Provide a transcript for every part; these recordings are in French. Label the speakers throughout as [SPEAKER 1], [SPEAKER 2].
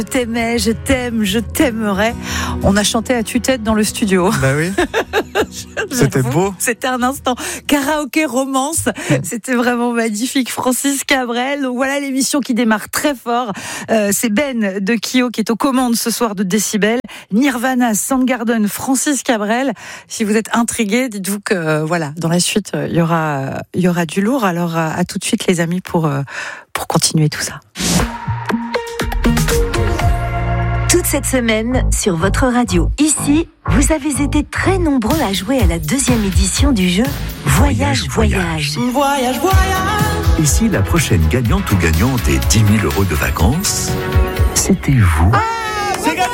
[SPEAKER 1] Je t'aimais, je t'aime, je t'aimerais. On a chanté à tue-tête dans le studio.
[SPEAKER 2] Bah oui. C'était beau.
[SPEAKER 1] C'était un instant karaoké romance. C'était vraiment magnifique. Francis Cabrel. Donc voilà l'émission qui démarre très fort. C'est Ben de Kyo qui est aux commandes ce soir de Décibel. Nirvana, Soundgarden, Francis Cabrel. Si vous êtes intrigués, dites-vous que voilà, dans la suite, il y aura du lourd. Alors à tout de suite les amis pour continuer tout ça.
[SPEAKER 3] Toute cette semaine, sur votre radio, ici, vous avez été très nombreux à jouer à la 2e édition du jeu Voyage.
[SPEAKER 4] Et si la prochaine gagnante ou gagnant des 10 000 € de vacances, c'était vous?
[SPEAKER 2] C'est gagné.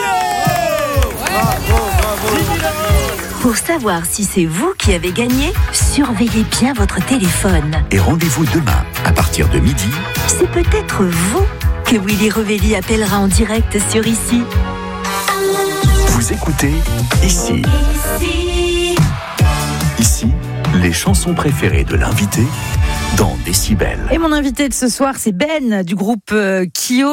[SPEAKER 3] Pour savoir si c'est vous qui avez gagné, surveillez bien votre téléphone.
[SPEAKER 4] Et rendez-vous demain, à partir de midi.
[SPEAKER 3] C'est peut-être vous que Willy Revelli appellera en direct sur Ici.
[SPEAKER 4] Vous écoutez Ici. Ici, les chansons préférées de l'invité dans Décibel.
[SPEAKER 1] Et mon invité de ce soir, c'est Ben du groupe Kyo.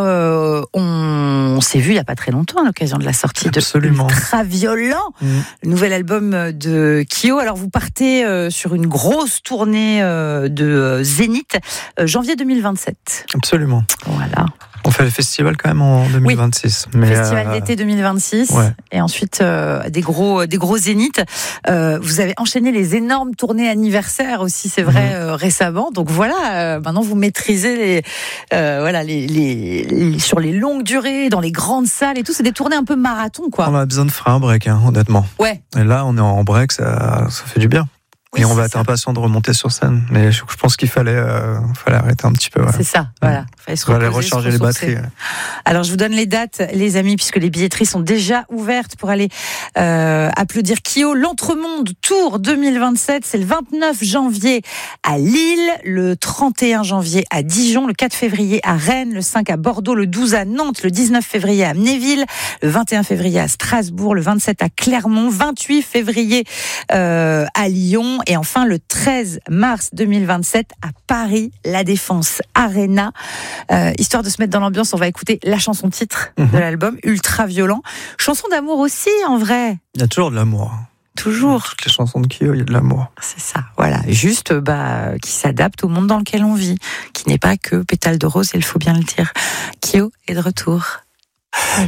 [SPEAKER 1] On s'est vu il n'y a pas très longtemps à l'occasion de la sortie de Ultraviolent, le nouvel album de Kyo. Alors vous partez sur une grosse tournée de Zénith, janvier 2027.
[SPEAKER 2] Absolument.
[SPEAKER 1] Voilà.
[SPEAKER 2] On fait le festival quand même en 2026.
[SPEAKER 1] Oui, mais festival d'été 2026. Ouais. Et ensuite des gros zéniths. Vous avez enchaîné les énormes tournées anniversaires aussi, c'est vrai, récemment. Donc voilà, maintenant vous maîtrisez sur les longues durées, dans les grandes salles et tout. C'est des tournées un peu marathon, quoi. On
[SPEAKER 2] a besoin de faire un break, honnêtement.
[SPEAKER 1] Ouais.
[SPEAKER 2] Et là, on est en break, ça fait du bien. Oui, et on va être impatient de remonter sur scène. Mais je pense qu'il fallait arrêter un petit peu. Voilà.
[SPEAKER 1] C'est ça, voilà.
[SPEAKER 2] Il fallait recharger les batteries.
[SPEAKER 1] Alors, je vous donne les dates, les amis, puisque les billetteries sont déjà ouvertes pour aller applaudir Kyo. L'Entremonde Tour 2027, c'est le 29 janvier à Lille, le 31 janvier à Dijon, le 4 février à Rennes, le 5 à Bordeaux, le 12 à Nantes, le 19 février à Amnéville, le 21 février à Strasbourg, le 27 à Clermont, 28 février à Lyon, et enfin le 13 mars 2027 à Paris, la Défense Arena. Histoire de se mettre dans l'ambiance, on va écouter la chanson titre de l'album, Ultraviolent. Chanson d'amour aussi, en vrai.
[SPEAKER 2] Il y a toujours de l'amour.
[SPEAKER 1] Toujours.
[SPEAKER 2] Dans toutes les chansons de Kyo, il y a de l'amour.
[SPEAKER 1] C'est ça, voilà. Juste, qui s'adapte au monde dans lequel on vit, qui n'est pas que pétale de rose, il faut bien le dire. Kyo est de retour.